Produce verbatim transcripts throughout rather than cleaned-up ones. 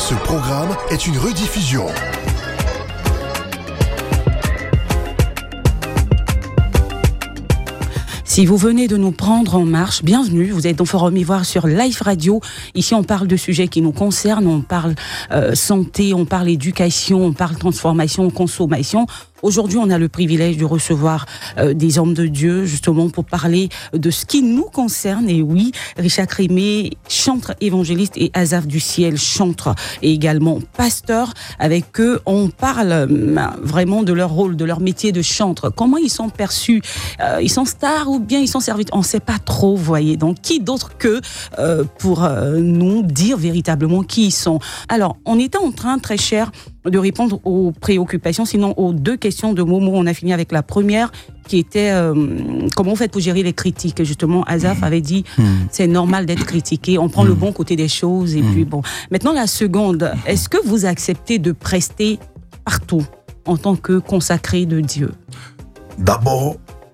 Ce programme est une rediffusion. Si vous venez de nous prendre en marche, bienvenue. Vous êtes dans Forum Ivoire sur Live Radio. Ici, on parle de sujets qui nous concernent. On parle euh, santé, on parle éducation, on parle transformation, consommation. Aujourd'hui, on a le privilège de recevoir euh, des hommes de Dieu, justement, pour parler de ce qui nous concerne. Et oui, Richard Crémé, chantre évangéliste, et Azaf du Ciel, chantre et également pasteur. Avec eux, on parle euh, vraiment de leur rôle, de leur métier de chantre. Comment ils sont perçus, euh, ils sont stars ou bien ils sont serviteurs, on ne sait pas trop, vous voyez. Donc, qui d'autre que euh, pour euh, nous dire véritablement qui ils sont. Alors, on était en train, très cher, de répondre aux préoccupations, sinon aux deux questions de Momo. On a fini avec la première qui était euh, comment vous faites pour gérer les critiques. Justement, Azaf mmh. avait dit mmh. c'est normal d'être critiqué, on prend mmh. le bon côté des choses et mmh. puis bon. Maintenant, la seconde, est-ce que vous acceptez de prester partout en tant que consacré de Dieu? D'abord,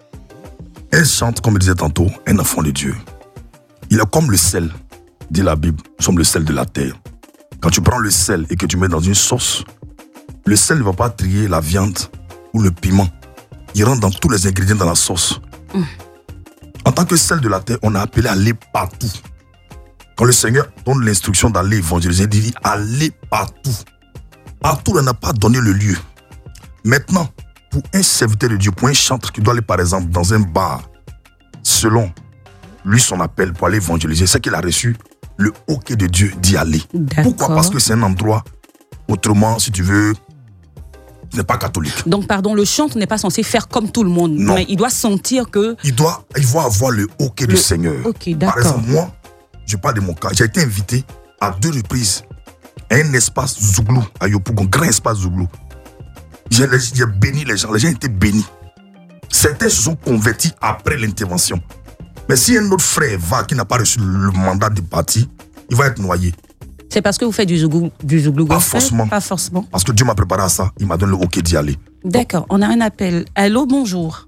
elle chante, comme je disais tantôt, un enfant de Dieu. Il est comme le sel, dit la Bible. Nous sommes le sel de la terre. Quand tu prends le sel et que tu mets dans une sauce, le sel ne va pas trier la viande ou le piment. Il rentre dans tous les ingrédients dans la sauce. Mmh. En tant que sel de la terre, on a appelé à aller partout. Quand le Seigneur donne l'instruction d'aller évangéliser, il dit aller partout. Partout, on n'a pas donné le lieu. Maintenant, pour un serviteur de Dieu, pour un chanteur qui doit aller par exemple dans un bar, selon lui son appel pour aller évangéliser, c'est qu'il a reçu le OK de Dieu d'y aller. D'accord. Pourquoi? Parce que c'est un endroit, autrement, si tu veux, n'est pas catholique. Donc, pardon, le chantre n'est pas censé faire comme tout le monde. Non. Mais il doit sentir que... Il doit, il va avoir le OK le... du Seigneur. OK, d'accord. Par exemple, moi, je parle de mon cas. J'ai été invité à deux reprises à un espace Zouglou, à Yopougon, un grand espace Zouglou. J'ai, j'ai béni les gens, les gens étaient bénis. Certains se sont convertis après l'intervention. Mais si un autre frère va, qui n'a pas reçu le mandat du parti, il va être noyé. C'est parce que vous faites du zouglou, du zouglou Pas forcément. Pas forcément. Parce que Dieu m'a préparé à ça, il m'a donné le OK d'y aller. D'accord, on a un appel. Allô, bonjour.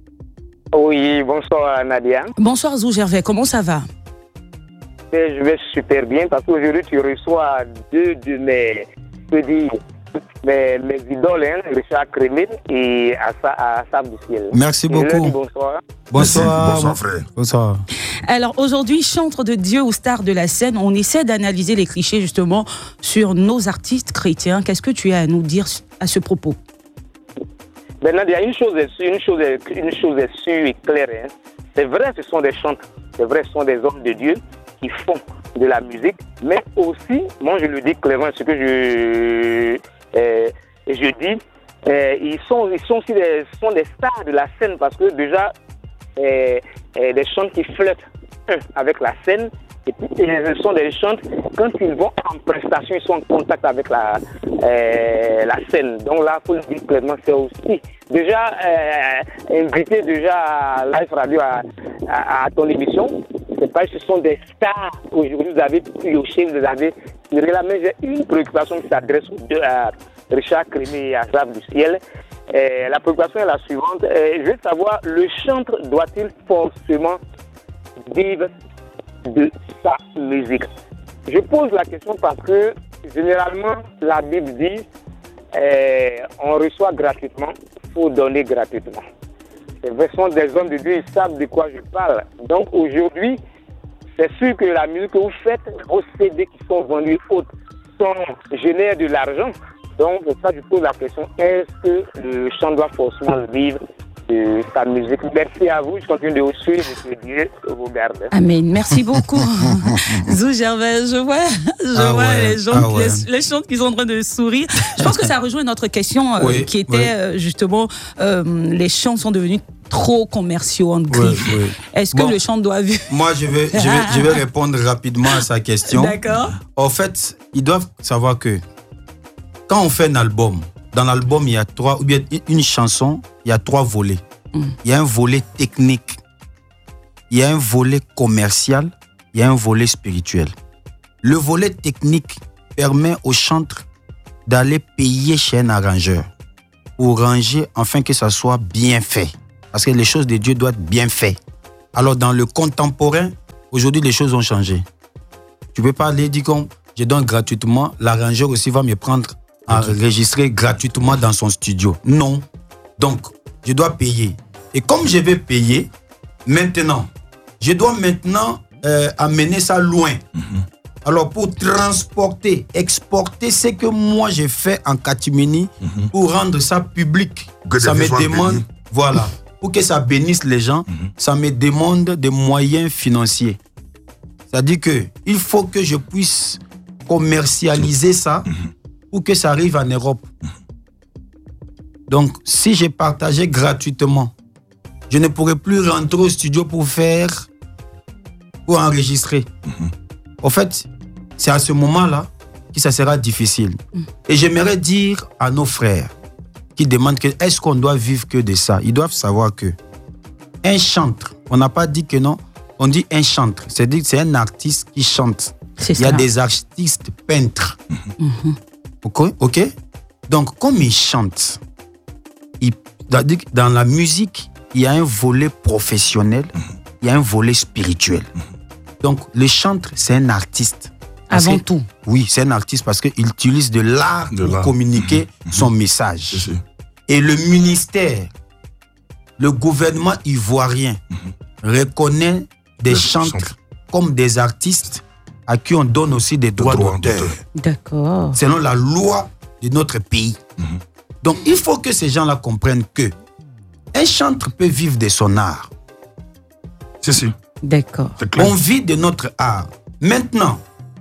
Oui, bonsoir Nadia. Bonsoir Zou Gervais, comment ça va? Je vais super bien parce qu'aujourd'hui tu reçois deux de mes, je peux dire, mes, mes idoles, hein, Richard Crémé et Azaf du Ciel. Merci beaucoup. Je leur dis bonsoir. Bonsoir. Bonsoir frère. Bonsoir. Alors aujourd'hui, chantre de Dieu ou star de la scène, on essaie d'analyser les clichés justement sur nos artistes chrétiens. Qu'est-ce que tu as à nous dire à ce propos? Ben Nadia, une chose est sûre, une chose est, une chose est sûre et claire. Hein. C'est vrai, ce sont des chanteurs, c'est vrai, ce sont des hommes de Dieu qui font de la musique, mais aussi, moi je le dis clairement, ce que je, euh, je dis, euh, ils sont, ils sont aussi des, sont des stars de la scène parce que déjà, euh, euh, des chants qui flirtent avec la scène. Et puis, ce sont des chants, quand ils vont en prestation, ils sont en contact avec la, euh, la scène. Donc là, il faut le dire clairement, c'est aussi déjà euh, invité déjà à Live Radio à, à, à ton émission. C'est pas, ce sont des stars. Aujourd'hui, vous avez pioché, vous avez tiré la main. J'ai une préoccupation qui s'adresse aux deux, à Richard Crémé et à Azaf du Ciel. Euh, la préoccupation est la suivante. Euh, je veux savoir, le chantre doit-il forcément vivre de sa musique? Je pose la question parce que généralement la Bible dit euh, on reçoit gratuitement, il faut donner gratuitement. Ce sont des hommes de Dieu, ils savent de quoi je parle. Donc aujourd'hui, c'est sûr que la musique que vous faites, vos C D qui sont vendus autres, sont, génèrent de l'argent. Donc c'est ça que je pose la question, est-ce que le chant doit forcément vivre de sa musique? Merci à vous, je continue de vous suivre et que Dieu vous garde. Amen, merci beaucoup. Zou Gervais, je vois, je ah vois ouais, les gens, ah ouais. les, les gens qui sont en train de sourire. Je pense que ça rejoint notre question euh, oui, qui était oui. euh, justement, euh, les chants sont devenus trop commerciaux en griffe. Oui, oui. Est-ce que bon, le chant doit vivre? Moi, je vais, je, vais, je vais répondre rapidement à sa question. D'accord. En fait, ils doivent savoir que quand on fait un album, dans l'album, il y a trois, ou bien une chanson, il y a trois volets. Mm. Il y a un volet technique, il y a un volet commercial, il y a un volet spirituel. Le volet technique permet au chanteur d'aller payer chez un arrangeur pour ranger, afin que ça soit bien fait. Parce que les choses de Dieu doivent être bien faites. Alors, dans le contemporain, aujourd'hui, les choses ont changé. Tu ne peux pas aller dire comme je donne gratuitement, l'arrangeur aussi va me prendre à enregistrer gratuitement dans son studio. Non. Donc, je dois payer. Et comme je vais payer, maintenant, je dois maintenant euh, amener ça loin. Mm-hmm. Alors, pour transporter, exporter ce que moi j'ai fait en catimini, mm-hmm. pour rendre ça public, que ça me demande, bénis. voilà, pour que ça bénisse les gens, mm-hmm. ça me demande des moyens financiers. C'est-à-dire qu'il faut que je puisse commercialiser ça mm-hmm. pour que ça arrive en Europe. Mm-hmm. Donc, si j'ai partagé gratuitement, je ne pourrais plus rentrer au studio pour faire, pour enregistrer. Mm-hmm. En fait, c'est à ce moment-là que ça sera difficile. Mm. Et j'aimerais dire à nos frères qui demandent que est-ce qu'on doit vivre que de ça? Ils doivent savoir que un chantre, on n'a pas dit que non, on dit un chantre, c'est-à-dire que c'est un artiste qui chante. C'est il y a ça. des artistes peintres. Mm-hmm. Ok, ok. Donc, comme ils chantent, ils, dans la musique, il y a un volet professionnel, il y a un volet spirituel. Donc, le chantre, c'est un artiste. Parce Avant que, tout. Oui, c'est un artiste parce qu'il utilise de l'art De pour l'art. communiquer Mmh. son message. C'est sûr. Et le ministère, le gouvernement ivoirien mmh. reconnaît des Les chantres chantres. comme des artistes à qui on donne aussi des droits droits d'auteur, d'auteur. D'accord. selon la loi de notre pays. Mmh. Donc, il faut que ces gens-là comprennent que un chantre peut vivre de son art. Si, si. D'accord. C'est clair. On vit de notre art. Maintenant,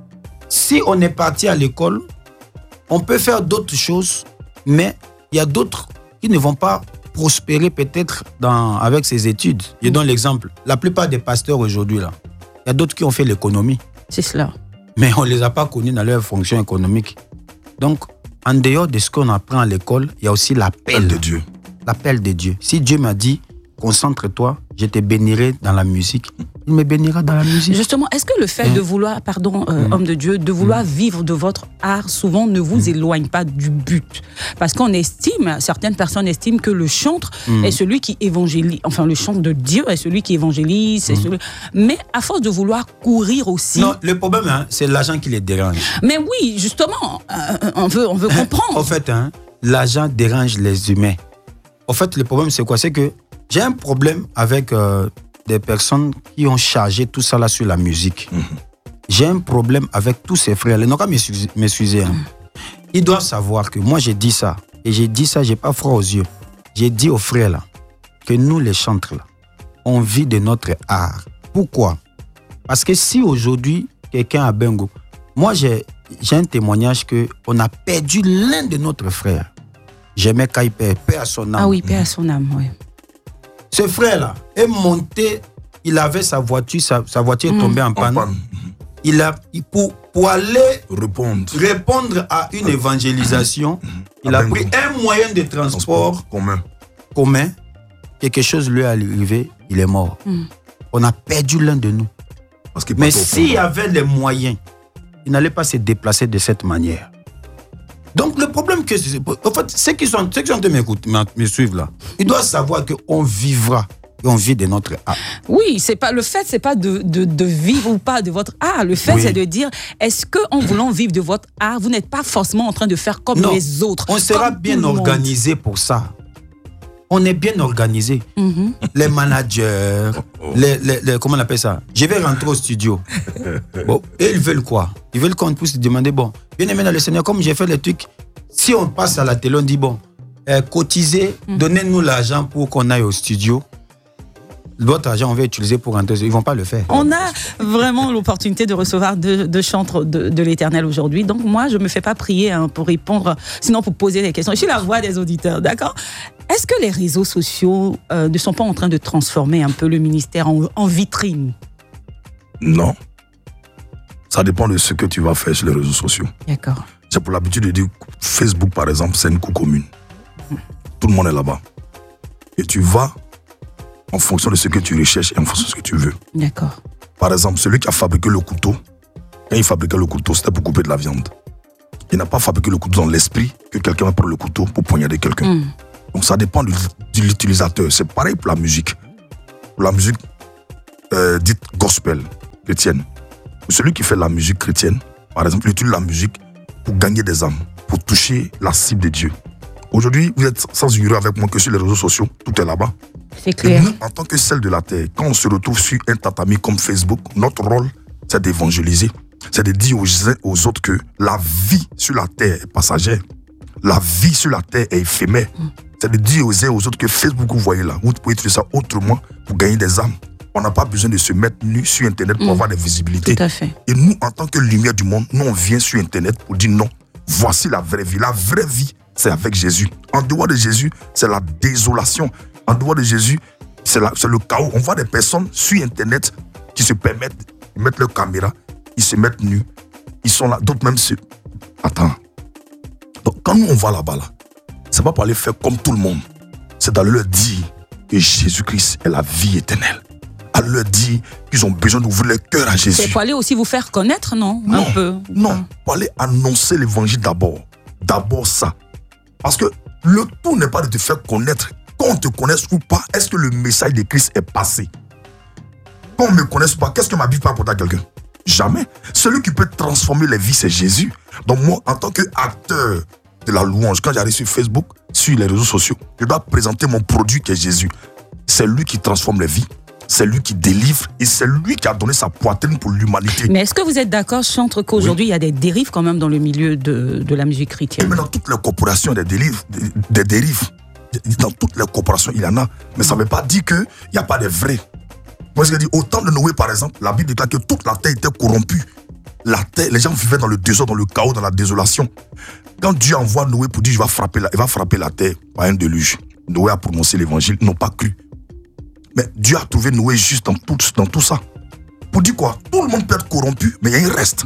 si on est parti à l'école, on peut faire d'autres choses, mais il y a d'autres qui ne vont pas prospérer peut-être dans, avec ces études. Je donne l'exemple. La plupart des pasteurs aujourd'hui, là, il y a d'autres qui ont fait l'économie, C'est cela. mais on ne les a pas connus dans leur fonction économique. Donc, en dehors de ce qu'on apprend à l'école, il y a aussi l'appel de Dieu. L'appel de Dieu. Si Dieu m'a dit, concentre-toi, je te bénirai dans la musique, il me bénira dans la musique. Justement, est-ce que le fait Mmh. de vouloir, pardon, euh, Mmh. homme de Dieu, de vouloir mmh. vivre de votre art, souvent ne vous mmh. éloigne pas du but? Parce qu'on estime, certaines personnes estiment que le chantre mmh. est celui qui évangélise, enfin le chantre de Dieu est celui qui évangélise, c'est mmh. celui... mais à force de vouloir courir aussi... Non, le problème, hein, c'est l'argent qui les dérange. Mais oui, justement, euh, on veut, on veut comprendre. En fait, hein, l'argent dérange les humains. En fait, le problème, c'est quoi? C'est que j'ai un problème avec euh, des personnes qui ont chargé tout ça là sur la musique. Mmh. J'ai un problème avec tous ces frères. Ils n'ont qu'à m'excuser. Hein. Mmh. Ils doivent savoir que moi, j'ai dit ça. Et j'ai dit ça, j'ai pas froid aux yeux. J'ai dit aux frères là, que nous, les chantres là, on vit de notre art. Pourquoi? Parce que si aujourd'hui, quelqu'un a Bengo, moi, j'ai, j'ai un témoignage qu'on a perdu l'un de notre frères. J'aimais Kaipé, paix à son âme. Ah oui, paix à son âme, oui. Ce frère-là est monté, il avait sa voiture, sa, sa voiture est tombée mmh. en panne. En panne. Il a, il, pour, pour aller répondre. répondre à une évangélisation, mmh. il a pris un moyen de transport, transport commun. commun. Quelque chose lui est arrivé, il est mort. Mmh. On a perdu l'un de nous. Parce que Mais s'il y avait les moyens, il n'allait pas se déplacer de cette manière. Donc le problème que c'est, en fait, ceux qui sont, ceux qui sont de m'écouter, me suivre là, ils doivent savoir qu'on vivra et on vit de notre art. Oui, c'est pas le fait, c'est pas de, de, de vivre ou pas de votre art. Le fait, oui. c'est de dire, est-ce que en voulant vivre de votre art, vous n'êtes pas forcément en train de faire comme non, les autres? On sera bien organisé pour ça. On est bien organisé. Mm-hmm. Les managers, les, les, les, comment on appelle ça? Je vais rentrer au studio. Bon, et ils veulent quoi? Ils veulent qu'on puisse demander, bon, bien aimé dans le Seigneur, comme j'ai fait le truc, si on passe à la télé, on dit, bon, euh, cotisez, mm-hmm. donnez-nous l'argent pour qu'on aille au studio. Votre argent, on va utiliser pour rentrer. Ils ne vont pas le faire. On a vraiment l'opportunité de recevoir deux, deux chantres de, de l'Éternel aujourd'hui. Donc, moi, je ne me fais pas prier hein, pour répondre, sinon pour poser des questions. Je suis la voix des auditeurs, d'accord? Est-ce que les réseaux sociaux euh, ne sont pas en train de transformer un peu le ministère en, en vitrine? Non. Ça dépend de ce que tu vas faire sur les réseaux sociaux. D'accord. J'ai pour l'habitude de dire Facebook, par exemple, c'est une cour commune. Mmh. Tout le monde est là-bas. Et tu vas en fonction de ce que tu recherches et en fonction de ce que tu veux. D'accord. Par exemple, celui qui a fabriqué le couteau, quand il fabriquait le couteau, c'était pour couper de la viande. Il n'a pas fabriqué le couteau dans l'esprit que quelqu'un va prendre le couteau pour poignarder quelqu'un. Mmh. Donc ça dépend de, de l'utilisateur. C'est pareil pour la musique. Pour la musique euh, dite gospel, chrétienne. Celui qui fait la musique chrétienne, par exemple, utilise la musique pour gagner des âmes, pour toucher la cible de Dieu. Aujourd'hui, vous êtes sans ignorer avec moi que sur les réseaux sociaux, tout est là-bas. C'est clair. Et nous, en tant que celle de la terre, quand on se retrouve sur un tatami comme Facebook, notre rôle, c'est d'évangéliser. C'est de dire aux uns aux autres que la vie sur la terre est passagère. La vie sur la terre est éphémère. Mm. C'est de dire aux uns aux autres que Facebook, vous voyez là, vous pouvez utiliser ça autrement pour gagner des âmes. On n'a pas besoin de se mettre nu sur Internet pour mmh. avoir des visibilités. Tout à fait. Et nous, en tant que lumière du monde, nous, on vient sur Internet pour dire non, voici la vraie vie. La vraie vie, c'est avec Jésus. En dehors de Jésus, c'est la désolation. En dehors de Jésus, c'est, la, c'est le chaos. On voit des personnes sur Internet qui se permettent de mettre leur caméra, ils se mettent nus. Ils sont là, d'autres même se... Attends. Donc, quand nous, on va là-bas, là, c'est pas pour aller faire comme tout le monde. C'est d'aller leur dire que Jésus-Christ est la vie éternelle. À leur dire qu'ils ont besoin d'ouvrir leur cœur à Jésus. C'est pour aller aussi vous faire connaître, non? Non, un peu. non. Pour aller annoncer l'évangile d'abord. D'abord ça. Parce que le tout n'est pas de te faire connaître. Qu'on te connaisse ou pas, est-ce que le message de Christ est passé? Qu'on me connaisse ou pas, qu'est-ce que ma Bible peut apporter à quelqu'un? Jamais. Celui qui peut transformer les vies, c'est Jésus. Donc moi, en tant qu'acteur de la louange, quand j'arrive sur Facebook, sur les réseaux sociaux, je dois présenter mon produit qui est Jésus. C'est lui qui transforme les vies. C'est lui qui délivre et c'est lui qui a donné sa poitrine pour l'humanité. Mais est-ce que vous êtes d'accord, Chantre, qu'aujourd'hui, oui. il y a des dérives quand même dans le milieu de, de la musique chrétienne? Mais dans toutes les corporations, des dérives, des, des dérives. Dans toutes les corporations, il y en a. Mais ça ne veut pas dire qu'il n'y a pas de vrais. Moi, je dis, au temps de Noé, par exemple, la Bible déclare que toute la terre était corrompue. La terre, les gens vivaient dans le désordre, dans le chaos, dans la désolation. Quand Dieu envoie Noé pour dire, il va frapper la, il va frapper la terre par un déluge, Noé a prononcé l'évangile, ils n'ont pas cru. Mais Dieu a trouvé Noé juste dans tout, dans tout ça. Pour dire quoi? Tout le monde peut être corrompu, mais il y a un reste.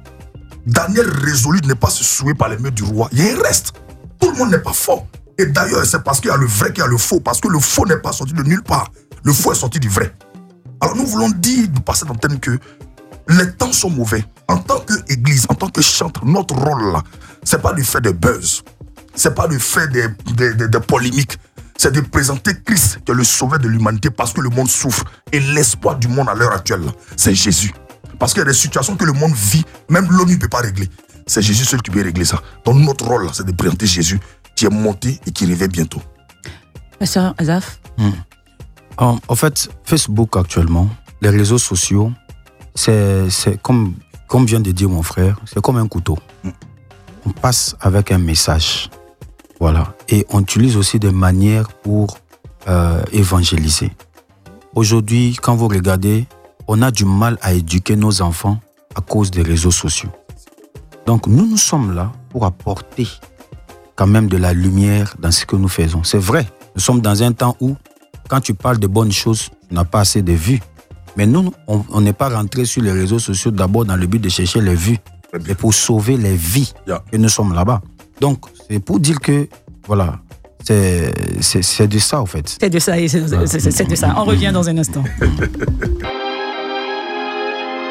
Daniel résolu de ne pas se souiller par les mains du roi. Il y a un reste. Tout le monde n'est pas fort. Et d'ailleurs, c'est parce qu'il y a le vrai qu'il y a le faux. Parce que le faux n'est pas sorti de nulle part. Le faux est sorti du vrai. Alors nous voulons dire, de passer dans le thème que les temps sont mauvais. En tant qu'église, en tant que chanteur, notre rôle là, c'est pas de faire des buzz. C'est pas de faire des, des, des, des polémiques. C'est de présenter Christ, qui est le sauveur de l'humanité, parce que le monde souffre. Et l'espoir du monde à l'heure actuelle, c'est Jésus. Parce qu'il y a des situations que le monde vit, même l'ONU ne peut pas régler. C'est Jésus seul qui peut régler ça. Donc notre rôle, c'est de présenter Jésus, qui est monté et qui revient bientôt. Pasteur Azaf. hmm. en, en fait, Facebook actuellement, les réseaux sociaux, c'est, c'est comme, comme vient de dire mon frère, c'est comme un couteau. Hmm. On passe avec un message. Voilà. Et on utilise aussi des manières pour euh, évangéliser. Aujourd'hui, quand vous regardez, on a du mal à éduquer nos enfants à cause des réseaux sociaux. Donc nous, nous sommes là pour apporter quand même de la lumière dans ce que nous faisons. C'est vrai, nous sommes dans un temps où, quand tu parles de bonnes choses, tu n'as pas assez de vues. Mais nous, on n'est pas rentré sur les réseaux sociaux d'abord dans le but de chercher les vues, mais pour sauver les vies. Yeah. Et nous sommes là-bas. Donc, c'est pour dire que, voilà, c'est, c'est, c'est de ça, en fait. C'est de ça, c'est, c'est, c'est de ça. On revient dans un instant.